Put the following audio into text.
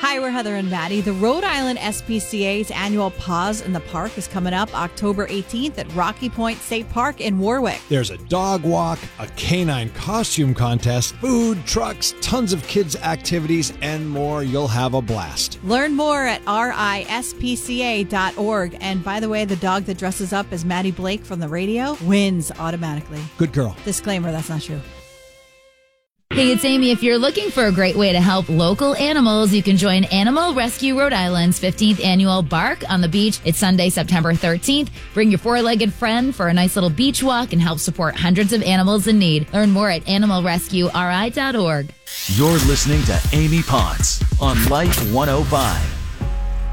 Hi, we're Heather and Maddie. The Rhode Island SPCA's annual Paws in the Park is coming up October 18th at Rocky Point State Park in Warwick. There's a dog walk, a canine costume contest, food, trucks, tons of kids' activities, and more. You'll have a blast. Learn more at rispca.org. And by the way, the dog that dresses up as Maddie Blake from the radio wins automatically. Good girl. Disclaimer, that's not true. Hey, it's Amy. If you're looking for a great way to help local animals, you can join Animal Rescue Rhode Island's 15th annual Bark on the Beach. It's Sunday, September 13th. Bring your four-legged friend for a nice little beach walk and help support hundreds of animals in need. Learn more at animalrescueri.org. You're listening to Amy Potts on Life 105.